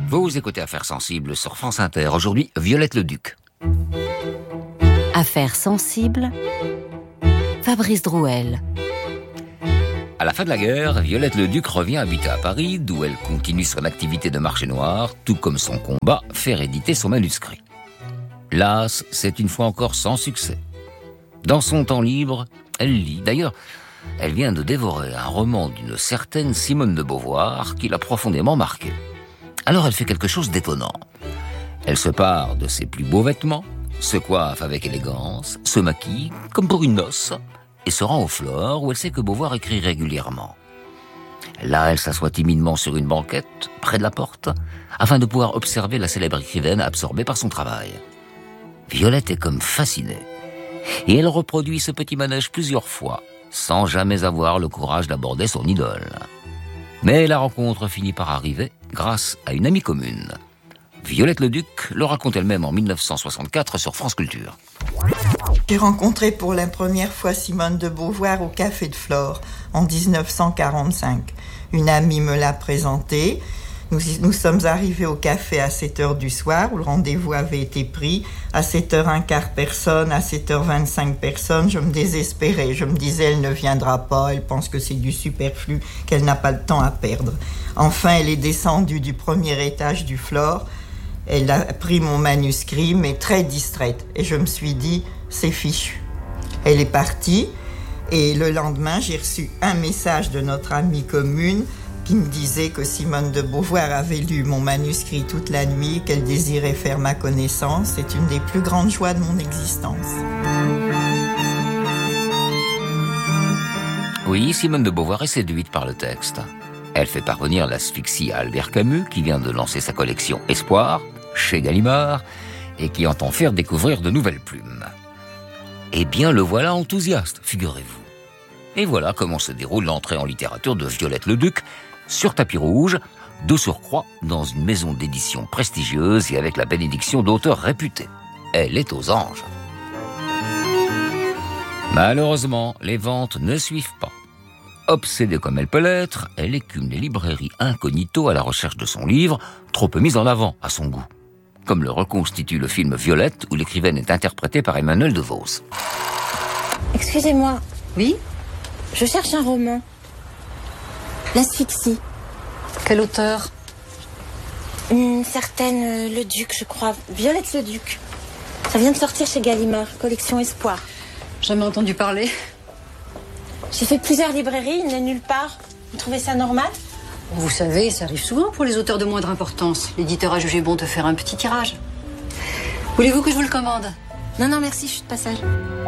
Vous écoutez Affaires sensibles sur France Inter. Aujourd'hui, Violette Leduc. Affaires sensibles, Fabrice Drouel. À la fin de la guerre, Violette Leduc revient habiter à Paris, d'où elle continue son activité de marché noir, tout comme son combat, faire éditer son manuscrit. Las, c'est une fois encore sans succès. Dans son temps libre, elle lit. D'ailleurs, elle vient de dévorer un roman d'une certaine Simone de Beauvoir qui l'a profondément marquée. Alors elle fait quelque chose d'étonnant. Elle se pare de ses plus beaux vêtements, se coiffe avec élégance, se maquille comme pour une noce et se rend au Flore où elle sait que Beauvoir écrit régulièrement. Là, elle s'assoit timidement sur une banquette près de la porte afin de pouvoir observer la célèbre écrivaine absorbée par son travail. Violette est comme fascinée et elle reproduit ce petit manège plusieurs fois sans jamais avoir le courage d'aborder son idole. Mais la rencontre finit par arriver grâce à une amie commune. Violette Leduc le raconte elle-même en 1964 sur France Culture. J'ai rencontré pour la première fois Simone de Beauvoir au Café de Flore en 1945. Une amie me l'a présentée. Nous sommes arrivés au café à 7h du soir où le rendez-vous avait été pris. À 7h15 personne, à 7h25 personne, je me désespérais. Je me disais, elle ne viendra pas, elle pense que c'est du superflu, qu'elle n'a pas le temps à perdre. Enfin, elle est descendue du premier étage du Flore. Elle a pris mon manuscrit, mais très distraite. Et je me suis dit, c'est fichu. Elle est partie et le lendemain, j'ai reçu un message de notre amie commune qui me disait que Simone de Beauvoir avait lu mon manuscrit toute la nuit, qu'elle désirait faire ma connaissance. C'est une des plus grandes joies de mon existence. Oui, Simone de Beauvoir est séduite par le texte. Elle fait parvenir l'asphyxie à Albert Camus, qui vient de lancer sa collection Espoir, chez Gallimard, et qui entend faire découvrir de nouvelles plumes. Eh bien, le voilà enthousiaste, figurez-vous. Et voilà comment se déroule l'entrée en littérature de Violette Leduc, sur tapis rouge, de surcroît dans une maison d'édition prestigieuse et avec la bénédiction d'auteurs réputés. Elle est aux anges. Malheureusement, les ventes ne suivent pas. Obsédée comme elle peut l'être, elle écume les librairies incognito à la recherche de son livre, trop peu mis en avant à son goût. Comme le reconstitue le film Violette, où l'écrivaine est interprétée par Emmanuelle DeVos. Excusez-moi. Oui ? Je cherche un roman. L'asphyxie. Quel auteur ? Une certaine Leduc, je crois. Violette Leduc. Ça vient de sortir chez Gallimard, collection Espoir. Jamais entendu parler. J'ai fait plusieurs librairies, il n'est nulle part. Vous trouvez ça normal ? Vous savez, ça arrive souvent pour les auteurs de moindre importance. L'éditeur a jugé bon de faire un petit tirage. Voulez-vous que je vous le commande ? Non, merci, je suis de passage.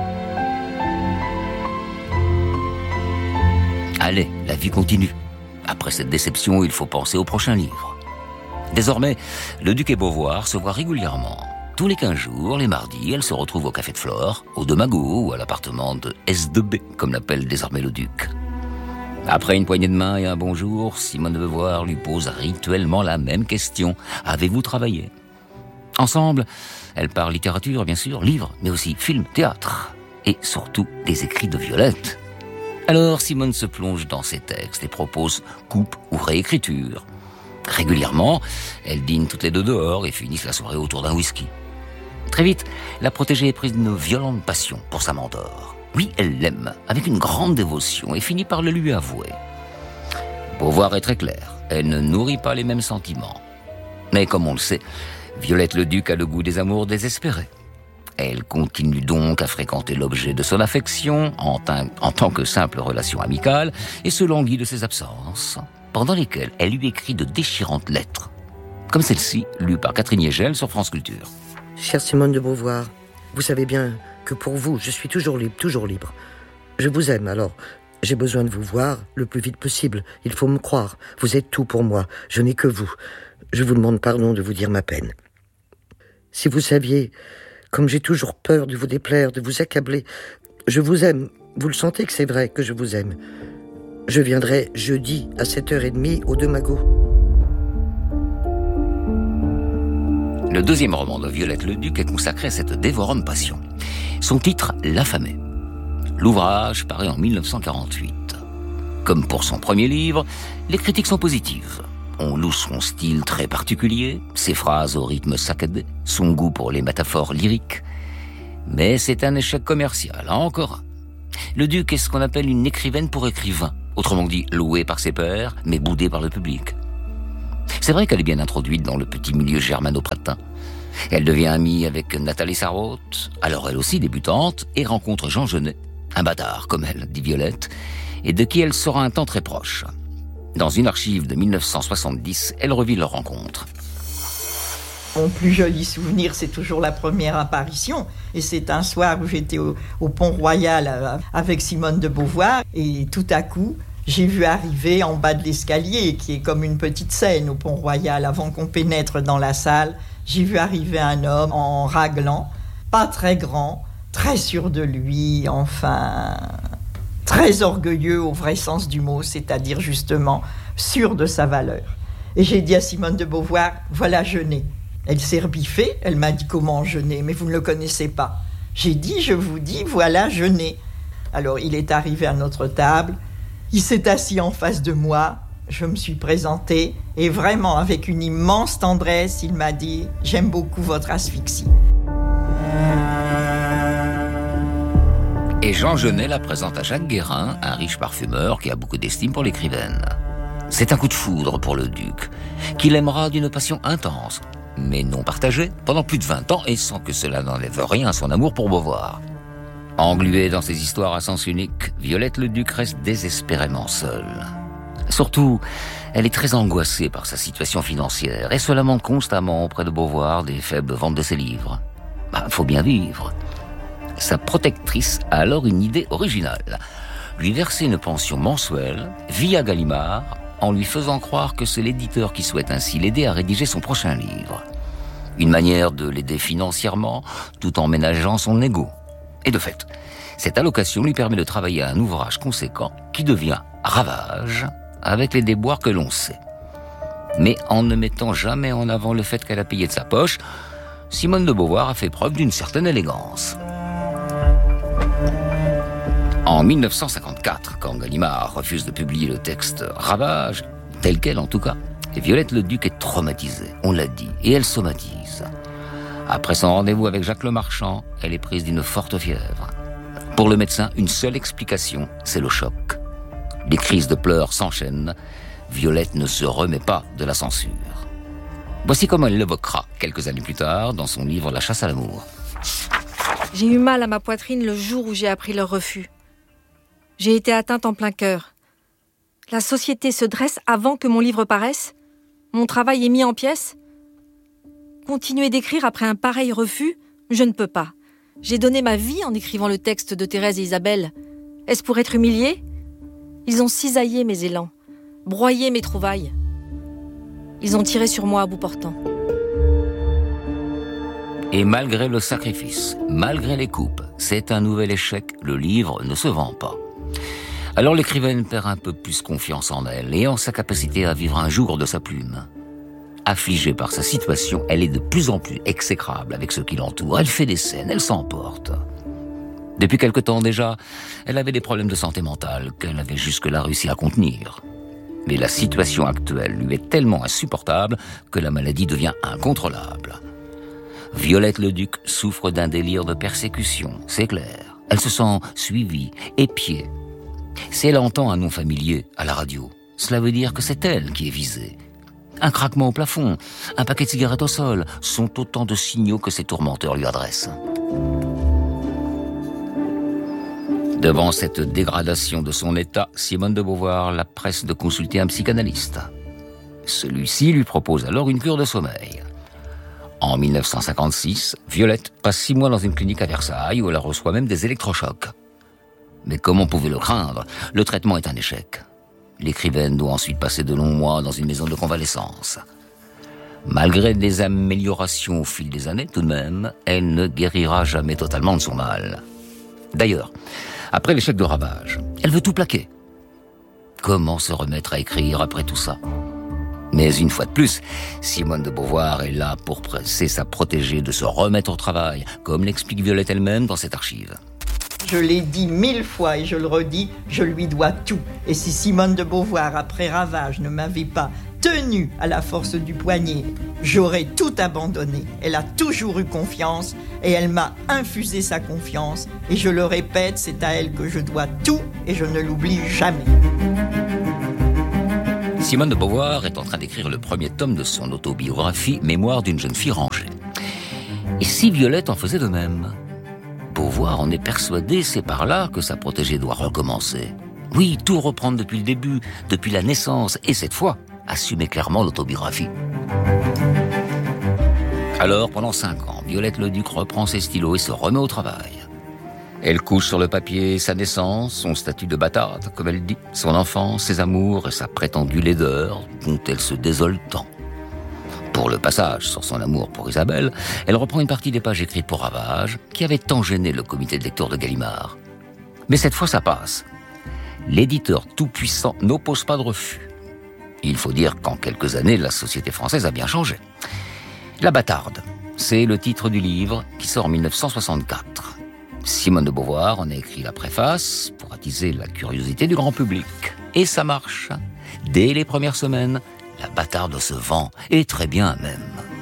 Allez, la vie continue. Après cette déception, il faut penser au prochain livre. Désormais, Leduc et Beauvoir se voient régulièrement. Tous les 15 jours, les mardis, elle se retrouve au Café de Flore, au De Magot ou à l'appartement de S2B, comme l'appelle désormais Leduc. Après une poignée de main et un bonjour, Simone de Beauvoir lui pose rituellement la même question. Avez-vous travaillé ? Ensemble, elle parle littérature, bien sûr, livres, mais aussi films, théâtre, et surtout des écrits de Violette. Alors Simone se plonge dans ses textes et propose coupe ou réécriture. Régulièrement, elles dînent toutes les deux dehors et finissent la soirée autour d'un whisky. Très vite, la protégée est prise d'une violente passion pour sa mentor. Oui, elle l'aime, avec une grande dévotion, et finit par le lui avouer. Beauvoir est très claire, elle ne nourrit pas les mêmes sentiments. Mais comme on le sait, Violette Leduc a le goût des amours désespérés. Elle continue donc à fréquenter l'objet de son affection en tant que simple relation amicale et se languit de ses absences, pendant lesquelles elle lui écrit de déchirantes lettres, comme celle-ci, lue par Catherine Yegel sur France Culture. Chère Simone de Beauvoir, vous savez bien que pour vous, je suis toujours libre. Je vous aime, alors j'ai besoin de vous voir le plus vite possible. Il faut me croire, vous êtes tout pour moi, je n'ai que vous. Je vous demande pardon de vous dire ma peine. Si vous saviez, comme j'ai toujours peur de vous déplaire, de vous accabler, je vous aime, vous le sentez que c'est vrai que je vous aime. Je viendrai jeudi à 7h30 au De Magot. Le deuxième roman de Violette Leduc est consacré à cette dévorante passion. Son titre, L'affamé. L'ouvrage paraît en 1948. Comme pour son premier livre, les critiques sont positives. On loue son style très particulier, ses phrases au rythme saccadé, son goût pour les métaphores lyriques. Mais c'est un échec commercial, encore un. Le Duc est ce qu'on appelle une écrivaine pour écrivain, autrement dit louée par ses pairs, mais boudée par le public. C'est vrai qu'elle est bien introduite dans le petit milieu germano-pratin. Elle devient amie avec Nathalie Sarraute, alors elle aussi débutante, et rencontre Jean Genet, un bâtard comme elle, dit Violette, et de qui elle sera un temps très proche. Dans une archive de 1970, elle revit leur rencontre. Mon plus joli souvenir, c'est toujours la première apparition. Et c'est un soir où j'étais au Pont-Royal avec Simone de Beauvoir. Et tout à coup, j'ai vu arriver en bas de l'escalier, qui est comme une petite scène au Pont-Royal, avant qu'on pénètre dans la salle, j'ai vu arriver un homme en raglan, pas très grand, très sûr de lui, enfin... très orgueilleux au vrai sens du mot, c'est-à-dire justement sûr de sa valeur. Et j'ai dit à Simone de Beauvoir, voilà Genet. Elle s'est rebiffée, elle m'a dit comment Genet, mais vous ne le connaissez pas. J'ai dit, je vous dis, voilà Genet. Alors il est arrivé à notre table, il s'est assis en face de moi, je me suis présentée, et vraiment avec une immense tendresse, il m'a dit, j'aime beaucoup votre asphyxie. Et Jean Genet la présente à Jacques Guérin, un riche parfumeur qui a beaucoup d'estime pour l'écrivaine. C'est un coup de foudre pour le Duc, qu'il aimera d'une passion intense, mais non partagée, pendant plus de 20 ans, et sans que cela n'enlève rien à son amour pour Beauvoir. Engluée dans ses histoires à sens unique, Violette le Duc reste désespérément seule. Surtout, elle est très angoissée par sa situation financière, et se lamente constamment auprès de Beauvoir des faibles ventes de ses livres. Faut bien vivre. Sa protectrice a alors une idée originale. Lui verser une pension mensuelle, via Gallimard, en lui faisant croire que c'est l'éditeur qui souhaite ainsi l'aider à rédiger son prochain livre. Une manière de l'aider financièrement, tout en ménageant son ego. Et de fait, cette allocation lui permet de travailler à un ouvrage conséquent qui devient Ravage, avec les déboires que l'on sait. Mais en ne mettant jamais en avant le fait qu'elle a payé de sa poche, Simone de Beauvoir a fait preuve d'une certaine élégance. En 1954, quand Gallimard refuse de publier le texte Ravage, tel quel en tout cas, Violette le Duc est traumatisée, on l'a dit, et elle somatise. Après son rendez-vous avec Jacques le Marchand, elle est prise d'une forte fièvre. Pour le médecin, une seule explication, c'est le choc. Les crises de pleurs s'enchaînent, Violette ne se remet pas de la censure. Voici comment elle l'évoquera quelques années plus tard dans son livre La chasse à l'amour. J'ai eu mal à ma poitrine le jour où j'ai appris leur refus. J'ai été atteinte en plein cœur. La société se dresse avant que mon livre paraisse. Mon travail est mis en pièces. Continuer d'écrire après un pareil refus, je ne peux pas. J'ai donné ma vie en écrivant le texte de Thérèse et Isabelle. Est-ce pour être humiliée ? Ils ont cisaillé mes élans, broyé mes trouvailles. Ils ont tiré sur moi à bout portant. Et malgré le sacrifice, malgré les coupes, c'est un nouvel échec, le livre ne se vend pas. Alors l'écrivaine perd un peu plus confiance en elle et en sa capacité à vivre un jour de sa plume. Affligée par sa situation, elle est de plus en plus exécrable avec ceux qui l'entourent. Elle fait des scènes, elle s'emporte. Depuis quelque temps déjà, elle avait des problèmes de santé mentale qu'elle avait jusque-là réussi à contenir. Mais la situation actuelle lui est tellement insupportable que la maladie devient incontrôlable. Violette le Duc souffre d'un délire de persécution, c'est clair. Elle se sent suivie, épiée. Si elle entend un nom familier à la radio, cela veut dire que c'est elle qui est visée. Un craquement au plafond, un paquet de cigarettes au sol sont autant de signaux que ses tourmenteurs lui adressent. Devant cette dégradation de son état, Simone de Beauvoir la presse de consulter un psychanalyste. Celui-ci lui propose alors une cure de sommeil. En 1956, Violette passe 6 mois dans une clinique à Versailles où elle reçoit même des électrochocs. Mais comme on pouvait le craindre, le traitement est un échec. L'écrivaine doit ensuite passer de longs mois dans une maison de convalescence. Malgré des améliorations au fil des années, tout de même, elle ne guérira jamais totalement de son mal. D'ailleurs, après l'échec de Ravage, elle veut tout plaquer. Comment se remettre à écrire après tout ça ? Mais une fois de plus, Simone de Beauvoir est là pour presser sa protégée de se remettre au travail, comme l'explique Violette elle-même dans cette archive. Je l'ai dit 1000 fois et je le redis, je lui dois tout. Et si Simone de Beauvoir, après Ravage, ne m'avait pas tenu à la force du poignet. J'aurais tout abandonné. Elle a toujours eu confiance et elle m'a infusé sa confiance. Et je le répète, c'est à elle que je dois tout et je ne l'oublie jamais. Simone de Beauvoir est en train d'écrire le premier tome de son autobiographie « Mémoire d'une jeune fille rangée ». Et si Violette en faisait de même ? Beauvoir en est persuadé, c'est par là que sa protégée doit recommencer. Oui, tout reprendre depuis le début, depuis la naissance, et cette fois, assumer clairement l'autobiographie. Alors, pendant 5 ans, Violette Leduc reprend ses stylos et se remet au travail. Elle couche sur le papier sa naissance, son statut de bâtarde, comme elle dit, son enfance, ses amours et sa prétendue laideur, dont elle se désole tant. Pour le passage sur son amour pour Isabelle, elle reprend une partie des pages écrites pour Ravage, qui avait tant gêné le comité de lecture de Gallimard. Mais cette fois, ça passe. L'éditeur tout-puissant n'oppose pas de refus. Il faut dire qu'en quelques années, la société française a bien changé. La bâtarde, c'est le titre du livre qui sort en 1964. Simone de Beauvoir en a écrit la préface pour attiser la curiosité du grand public. Et ça marche. Dès les premières semaines, la bâtarde se vend, et très bien même.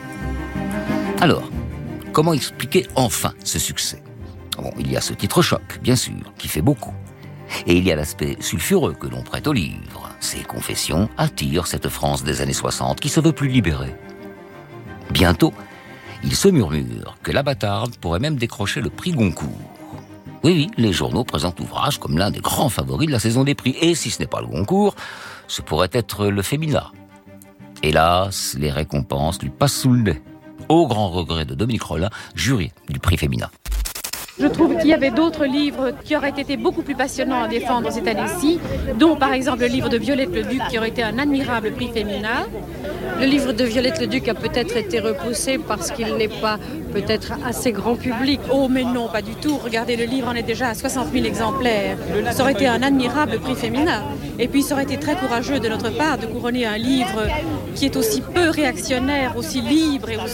Alors, comment expliquer enfin ce succès ? Bon, il y a ce titre choc, bien sûr, qui fait beaucoup. Et il y a l'aspect sulfureux que l'on prête au livre. Ces confessions attirent cette France des années 60 qui se veut plus libérée. Bientôt, il se murmure que la bâtarde pourrait même décrocher le prix Goncourt. Oui, les journaux présentent l'ouvrage comme l'un des grands favoris de la saison des prix. Et si ce n'est pas le Goncourt, ce pourrait être le Femina. Hélas, les récompenses lui passent sous le nez. Au grand regret de Dominique Rollin, jury du prix Femina. Je trouve qu'il y avait d'autres livres qui auraient été beaucoup plus passionnants à défendre cette année-ci, dont par exemple le livre de Violette Leduc qui aurait été un admirable prix Femina. Le livre de Violette Leduc a peut-être été repoussé parce qu'il n'est pas peut-être assez grand public. Oh mais non, pas du tout. Regardez, le livre en est déjà à 60 000 exemplaires. Ça aurait été un admirable prix Femina. Et puis ça aurait été très courageux de notre part de couronner un livre qui est aussi peu réactionnaire, aussi libre et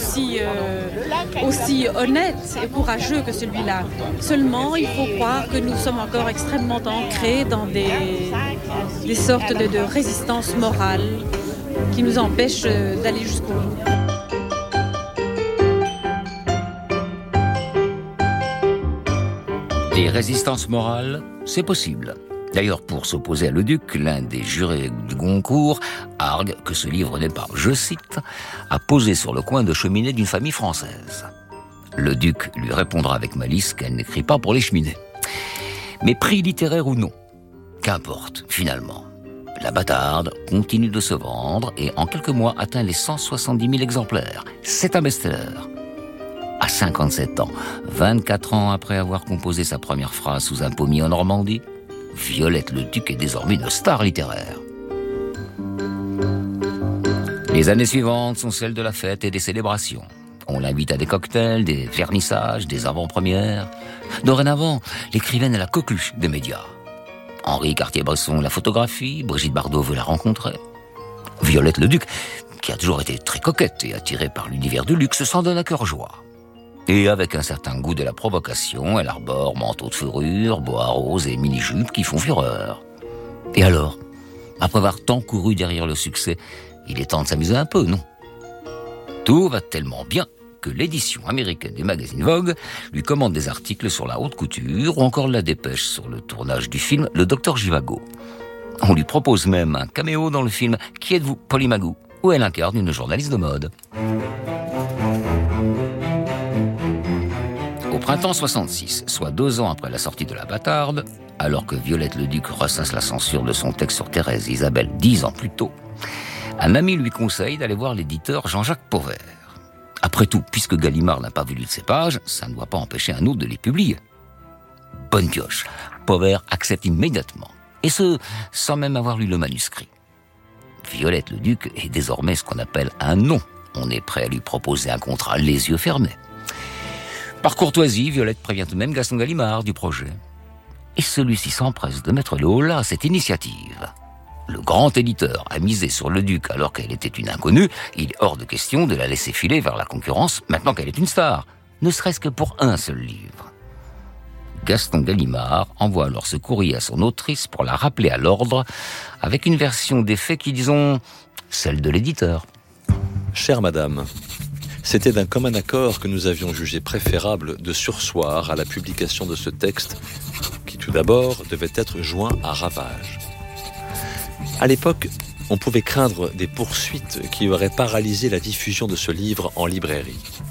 aussi honnête et courageux que celui-là. Seulement, il faut croire que nous sommes encore extrêmement ancrés dans des sortes de résistance morale qui nous empêchent d'aller jusqu'au bout. Des résistances morales, c'est possible. D'ailleurs, pour s'opposer à Leduc, l'un des jurés du Goncourt argue que ce livre n'est pas, je cite, à poser sur le coin de cheminée d'une famille française. Leduc lui répondra avec malice qu'elle n'écrit pas pour les cheminées. Mais prix littéraire ou non, qu'importe, finalement. La bâtarde continue de se vendre et en quelques mois atteint les 170 000 exemplaires. C'est un best-seller. À 57 ans, 24 ans après avoir composé sa première phrase sous un pommier en Normandie, Violette Leduc est désormais une star littéraire. Les années suivantes sont celles de la fête et des célébrations. On l'invite à des cocktails, des vernissages, des avant-premières. Dorénavant, l'écrivaine est la coqueluche des médias. Henri Cartier-Bresson la photographie, Brigitte Bardot veut la rencontrer. Violette Leduc, qui a toujours été très coquette et attirée par l'univers du luxe, s'en donne à cœur joie. Et avec un certain goût de la provocation, elle arbore manteau de fourrure, boa rose et mini-jupes qui font fureur. Et alors, après avoir tant couru derrière le succès, il est temps de s'amuser un peu, non ? Tout va tellement bien que l'édition américaine du magazine Vogue lui commande des articles sur la haute couture ou encore la dépêche sur le tournage du film Le Docteur Zhivago. On lui propose même un caméo dans le film Qui êtes-vous, Polly Magoo, où elle incarne une journaliste de mode. Au printemps 66, soit 2 ans après la sortie de La Bâtarde, alors que Violette Leduc ressasse la censure de son texte sur Thérèse et Isabelle 10 ans plus tôt, un ami lui conseille d'aller voir l'éditeur Jean-Jacques Pauvert. Après tout, puisque Gallimard n'a pas voulu de ces pages, ça ne doit pas empêcher un autre de les publier. Bonne pioche, Pauvert accepte immédiatement, et ce, sans même avoir lu le manuscrit. Violette Leduc est désormais ce qu'on appelle un nom. On est prêt à lui proposer un contrat les yeux fermés. Par courtoisie, Violette prévient tout de même Gaston Gallimard du projet. Et celui-ci s'empresse de mettre le holà à cette initiative. Le grand éditeur a misé sur Leduc alors qu'elle était une inconnue. Il est hors de question de la laisser filer vers la concurrence maintenant qu'elle est une star, ne serait-ce que pour un seul livre. Gaston Gallimard envoie alors ce courrier à son autrice pour la rappeler à l'ordre avec une version des faits qui, disons, celle de l'éditeur. Chère madame, c'était d'un commun accord que nous avions jugé préférable de surseoir à la publication de ce texte qui tout d'abord devait être joint à Ravage. À l'époque, on pouvait craindre des poursuites qui auraient paralysé la diffusion de ce livre en librairie.